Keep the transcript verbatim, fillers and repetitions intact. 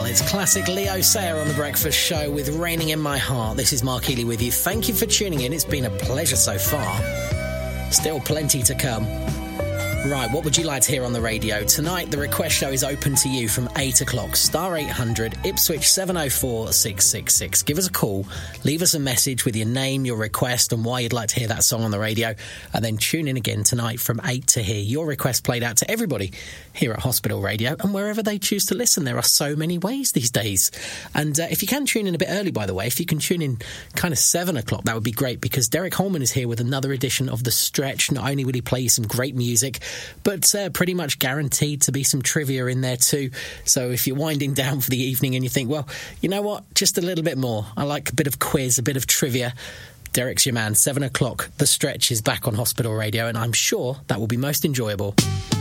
It's classic Leo Sayer on The Breakfast Show with Raining in My Heart. This is Mark Healy with you. Thank you for tuning in. It's been a pleasure so far. Still plenty to come. Right, what would you like to hear on the radio? Tonight, the request show is open to you from eight o'clock. Star eight hundred, Ipswich seven oh four, six six six. Give us a call, leave us a message with your name, your request, and why you'd like to hear that song on the radio, and then tune in again tonight from eight to hear your request played out to everybody here at Hospital Radio, and wherever they choose to listen. There are so many ways these days. And uh, if you can tune in a bit early, by the way, if you can tune in kind of seven o'clock, that would be great, because Derek Holman is here with another edition of The Stretch. Not only will he play you some great music, but uh, pretty much guaranteed to be some trivia in there too. So if you're winding down for the evening and you think, well, you know what, just a little bit more, I like a bit of quiz, a bit of trivia, Derek's your man. Seven o'clock, The Stretch is back on Hospital Radio, and I'm sure that will be most enjoyable.